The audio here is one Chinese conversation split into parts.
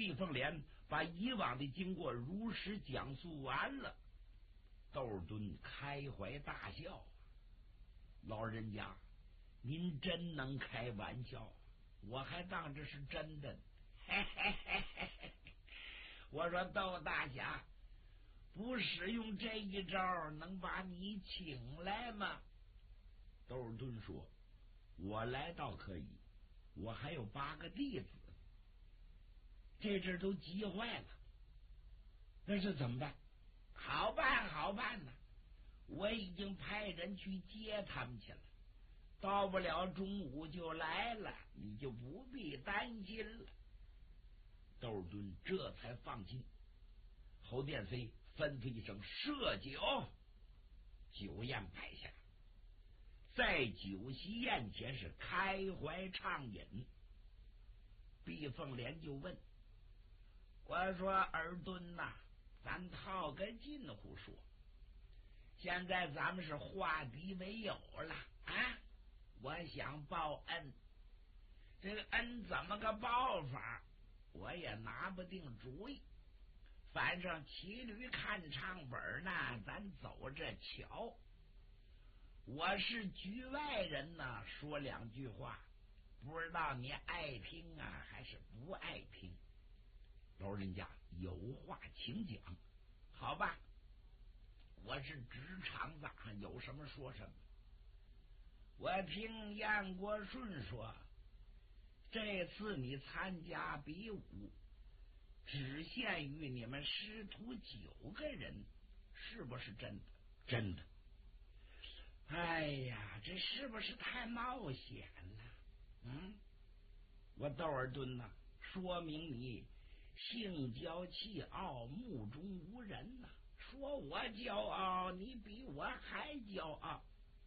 毕凤莲把以往的经过如实讲述完了，窦敦开怀大笑：“老人家，您真能开玩笑，我还当这是真的。”嘿嘿嘿嘿嘿，我说窦大侠，不使用这一招，能把你请来吗？窦敦说：“我来倒可以，我还有8个弟子，这阵都急坏了。那是怎么办？好办，好办呐！我已经派人去接他们去了，到不了中午就来了，你就不必担心了。”窦敦这才放心。侯殿飞吩咐一声：“设酒！”酒宴摆下，在酒席宴前是开怀畅饮。毕凤莲就问：“我说尔敦呐，咱套个近乎说，现在咱们是化敌为友了啊！我想报恩，这个恩怎么个报法，我也拿不定主意。反正骑驴看唱本呢，咱走着瞧。我是局外人呢，说2句话，不知道你爱听啊，还是不爱听？”老人家有话请讲。好吧，我是直肠子，有什么说什么。我听燕国顺说，这次你参加比武，只限于你们师徒9个人，是不是真的？真的。哎呀，这是不是太冒险了？我窦尔敦呐，说明你性骄气傲，目中无人呐。说我骄傲，你比我还骄傲。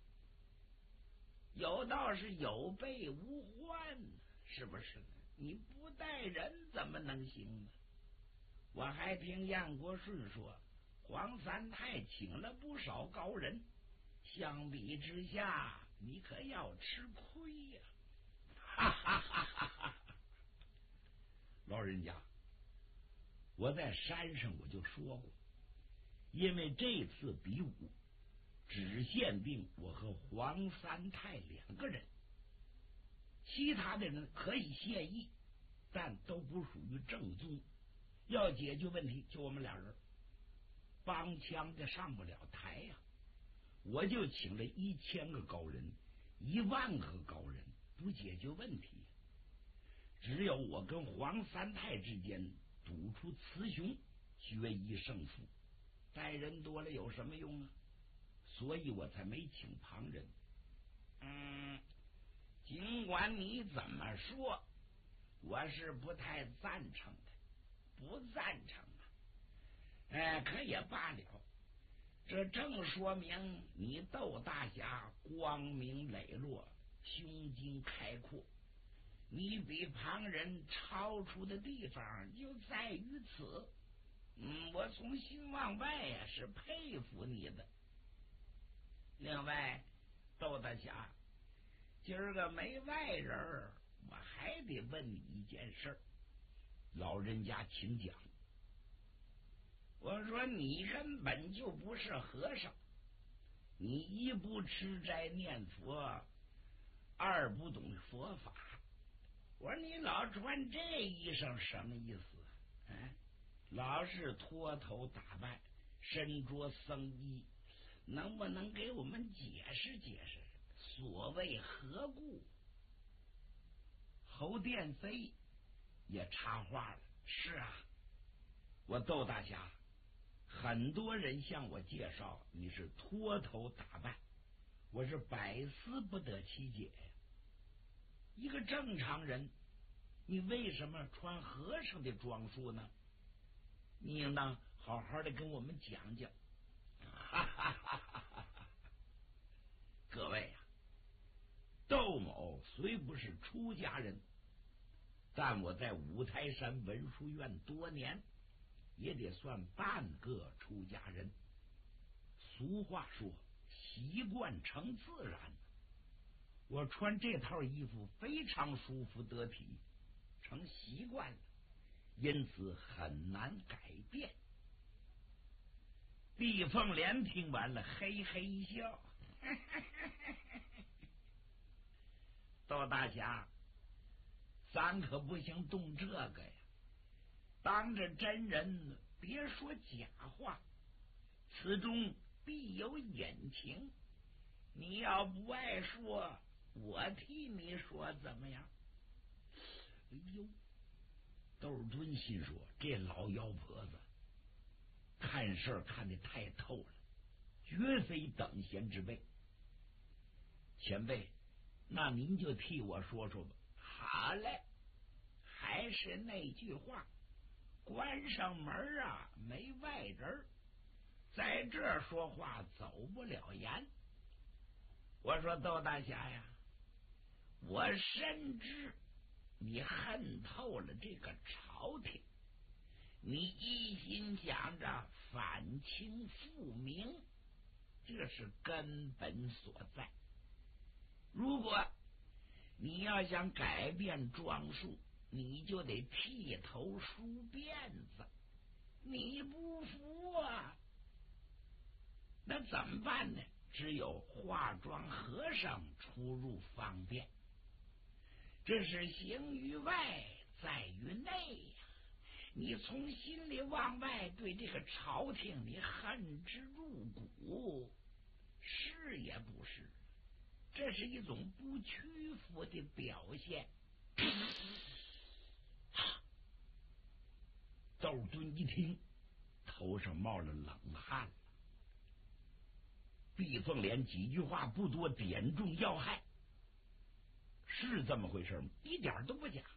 有道是有备无患，是不是呢？你不带人怎么能行呢？我还听燕国顺说，黄三太请了不少高人，相比之下，你可要吃亏呀！哈哈哈哈哈！老人家，我在山上我就说过，因为这次比武只限定我和黄三太2个人，其他的人可以现役，但都不属于正宗。要解决问题，就我们2人，帮腔的上不了台呀。我就请了1000个高人，10000个高人，不解决问题。只有我跟黄三太之间赌出雌雄，决一胜负。带人多了有什么用啊？所以我才没请旁人。尽管你怎么说，我是不太赞成的，不赞成啊。可也罢了，这正说明你窦大侠光明磊落，胸襟开阔。你比旁人超出的地方就在于此。我从心往外呀，是佩服你的。另外，窦大侠，今儿个没外人，我还得问你一件事。老人家请讲。我说你根本就不是和尚，你一不吃斋念佛，二不懂佛法。我说你老穿这衣裳什么意思？老是脱头打扮，身着僧衣，能不能给我们解释解释，所谓何故？侯殿飞也插话了：“是啊，我窦大侠，很多人向我介绍你是脱头打扮，我是百思不得其解呀。一个正常人，你为什么穿和尚的装束呢？你应当好好的跟我们讲讲。”哈哈哈哈哈！各位啊，窦某虽不是出家人，但我在五台山文殊院多年，也得算半个出家人。俗话说，习惯成自然。我穿这套衣服非常舒服得体，成习惯了。 因此很难改变。毕凤莲听完了，嘿嘿一笑：“窦大侠，咱可不行动这个呀！当着真人，别说假话，此中必有隐情。你要不爱说，我替你说，怎么样？”哎呦，窦敦心说：“这老妖婆子看事儿看得太透了，绝非等闲之辈。前辈，那您就替我说说吧。”“好嘞，还是那句话，关上门啊，没外人，在这儿说话走不了言。我说窦大侠呀，我深知你恨透了这个朝廷，你一心想着反清复明，这是根本所在。如果你要想改变装束，你就得剃头梳辫子，你不服啊？那怎么办呢？只有化妆和尚出入方便。这是行于外，在于内呀。你从心里往外对这个朝廷你恨之入骨，是也不是？这是一种不屈服的表现。”窦敦一听，头上冒了冷汗了。毕凤莲几句话不多，点中要害，是这么回事吗？一点都不假。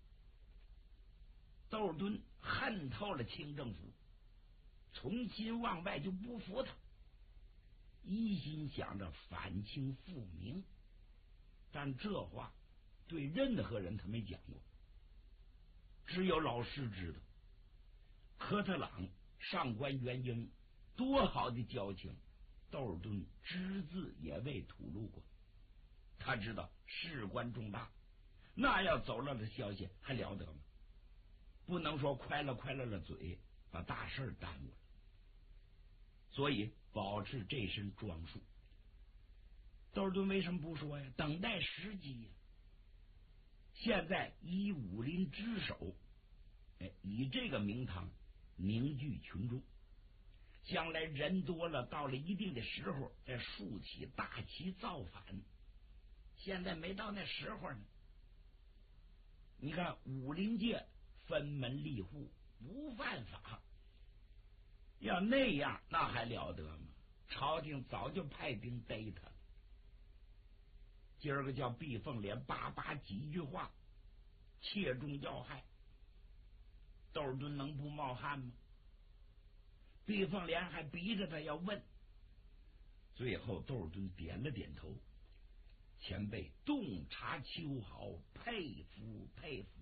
窦敦恨透了清政府，从心往外就不服他，一心想着反清复明，但这话对任何人他没讲过，只有老师知道。科特朗、上官元英多好的交情，窦敦只字也未吐露过。他知道事关重大，那要走了的消息还了得吗？不能说快了嘴，把大事耽误了。所以保持这身装束。窦敦为什么不说呀？等待时机呀。现在以武林之首，以这个名堂凝聚群众，将来人多了，到了一定的时候再竖起大旗造反。现在没到那时候呢。你看武林界分门立户，不犯法，要那样那还了得吗？朝廷早就派兵逮他了。今儿个叫毕凤莲叭几句话切中要害，窦敦能不冒汗吗？毕凤莲还逼着他要问，最后窦敦点了点头：“前辈洞察秋毫，佩服佩服。”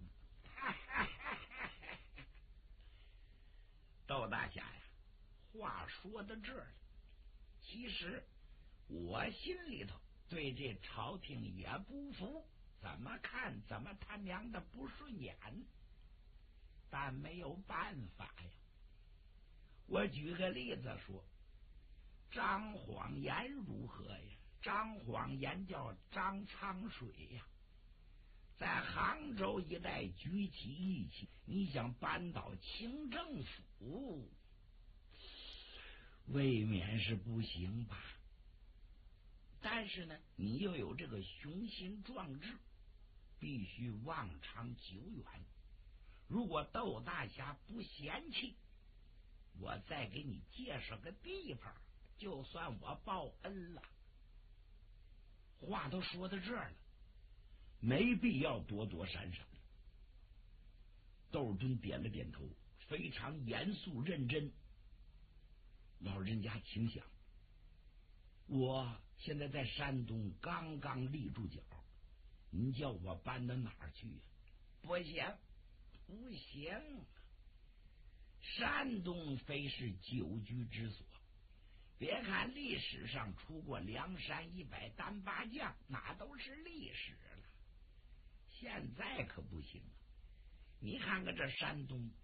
窦大侠呀，话说到这儿了，其实我心里头对这朝廷也不服，怎么看怎么他娘的不顺眼，但没有办法呀。我举个例子说，张晃言如何呀？张晃言叫张苍水呀，在杭州一带举起义气，你想扳倒清政府，未免是不行吧？但是呢，你又有这个雄心壮志，必须望长久远。如果窦大侠不嫌弃，我再给你介绍个地方，就算我报恩了。话都说到这儿了，没必要躲躲闪闪。窦敦点了点头，非常严肃认真：“老人家请讲，我现在在山东刚刚立住脚，您叫我搬到哪儿去呀？”“不行不行，山东非是久居之所。别看历史上出过梁山100单八将，那都是历史了，现在可不行了。你看看这山东